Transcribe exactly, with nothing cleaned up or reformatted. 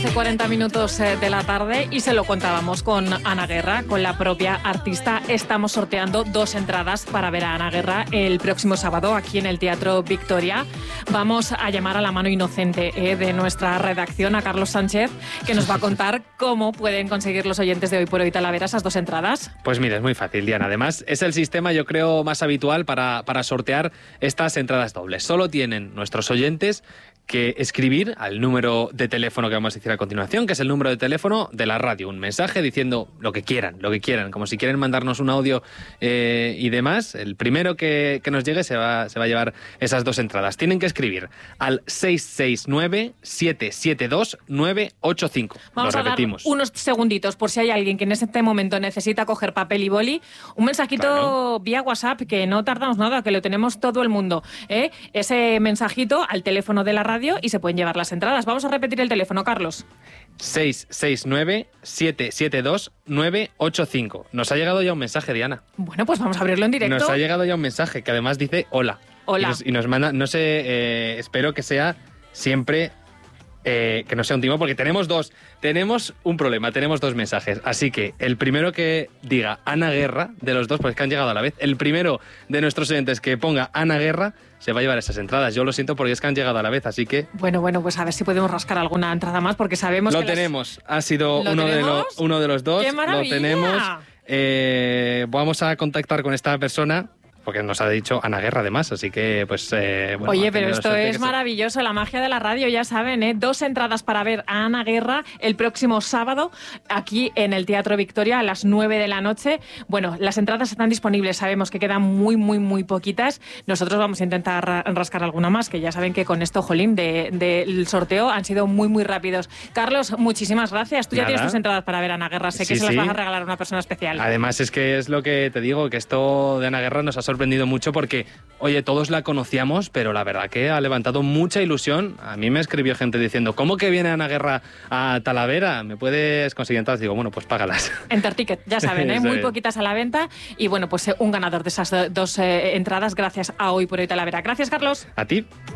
doce cuarenta minutos de la tarde y se lo contábamos con Ana Guerra, con la propia artista. Estamos sorteando dos entradas para ver a Ana Guerra el próximo sábado aquí en el Teatro Victoria. Vamos a llamar a la mano inocente eh, de nuestra redacción, a Carlos Sánchez, que nos va a contar cómo pueden conseguir los oyentes de Hoy por Hoy Talavera esas dos entradas. Pues mira, es muy fácil, Diana. Además, es el sistema, yo creo, más habitual para, para sortear estas entradas dobles. Solo tienen nuestros oyentes que escribir al número de teléfono que vamos a decir a continuación, que es el número de teléfono de la radio, un mensaje diciendo lo que quieran, lo que quieran, como si quieren mandarnos un audio eh, y demás. El primero que, que nos llegue se va, se va a llevar esas dos entradas. Tienen que escribir al seis seis nueve, siete siete dos, nueve ocho cinco. Vamos lo a repetimos. dar unos segunditos por si hay alguien que en este momento necesita coger papel y boli. Un mensajito claro. vía WhatsApp, que no tardamos nada, que lo tenemos todo el mundo. ¿eh? Ese mensajito al teléfono de la radio y se pueden llevar las entradas. Vamos a repetir el teléfono, Carlos. seis seis nueve, siete siete dos, nueve ocho cinco. Nos ha llegado ya un mensaje, Diana. Bueno, pues vamos a abrirlo en directo. Nos ha llegado ya un mensaje que además dice hola. Hola. Y nos, y nos manda, no sé, eh, espero que sea siempre... Eh, que no sea un timo, porque tenemos dos, tenemos un problema, tenemos dos mensajes, así que el primero que diga Ana Guerra, de los dos, pues que han llegado a la vez, el primero de nuestros oyentes que ponga Ana Guerra, se va a llevar esas entradas. Yo lo siento porque es que han llegado a la vez, así que... Bueno, bueno, pues a ver si podemos rascar alguna entrada más, porque sabemos lo que... Lo tenemos, los... ha sido ¿Lo uno, de los, uno de los dos. ¡Qué maravilla! Lo tenemos. Eh, vamos a contactar con esta persona, porque nos ha dicho Ana Guerra además, así que pues... Eh, bueno, Oye, pero esto es maravilloso, la magia de la radio, ya saben, ¿eh? Dos entradas para ver a Ana Guerra el próximo sábado aquí en el Teatro Victoria a las nueve de la noche. Bueno, las entradas están disponibles, sabemos que quedan muy, muy, muy poquitas. Nosotros vamos a intentar rascar alguna más, que ya saben que con esto, jolín, del de, de sorteo han sido muy, muy rápidos. Carlos, muchísimas gracias. Tú ya Nada. tienes tus entradas para ver a Ana Guerra, sé sí, que se sí. las vas a regalar a una persona especial. Además es que es lo que te digo, que esto de Ana Guerra nos ha sorprendido sorprendido mucho porque, oye, todos la conocíamos, pero la verdad que ha levantado mucha ilusión. A mí me escribió gente diciendo, ¿cómo que viene Ana Guerra a Talavera? ¿Me puedes conseguir entradas? Digo, bueno, pues págalas. Enterticket, ya saben, ¿eh? muy poquitas a la venta. Y bueno, pues un ganador de esas dos eh, entradas gracias a Hoy por Hoy Talavera. Gracias, Carlos. A ti.